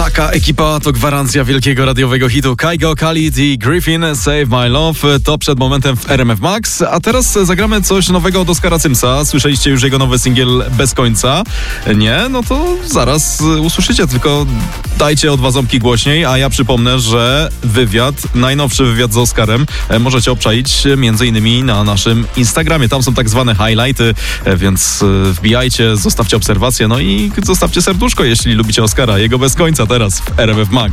Taka ekipa to gwarancja wielkiego radiowego hitu. Kygo, Khalid i Griffin, Save My Love. To przed momentem w RMF Max. A teraz zagramy coś nowego od Oskara Symsa. Słyszeliście już jego nowy singiel Bez końca? Nie? No to zaraz usłyszycie, tylko dajcie o 2 ząbki głośniej, a ja przypomnę, że najnowszy wywiad z Oskarem możecie obczaić m.in. na naszym Instagramie. Tam są tak zwane highlighty, więc wbijajcie, zostawcie obserwację, no i zostawcie serduszko, jeśli lubicie Oskara. Jego Bez końca teraz w RMF Max.